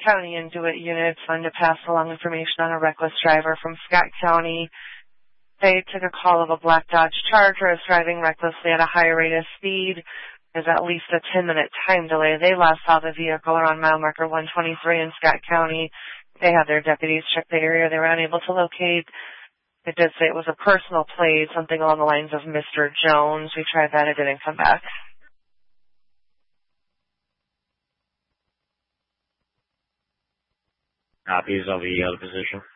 County Intuit units wanted to pass along information on a reckless driver from Scott County. They took a call of a black Dodge Charger is driving recklessly at a high rate of speed. There's at least a 10-minute time delay. They last saw the vehicle around mile marker 123 in Scott County. They had their deputies check the area. They were unable to locate. It did say it was a personal plate, something along the lines of Mr. Jones. We tried that. It didn't come back. Copies of the other position.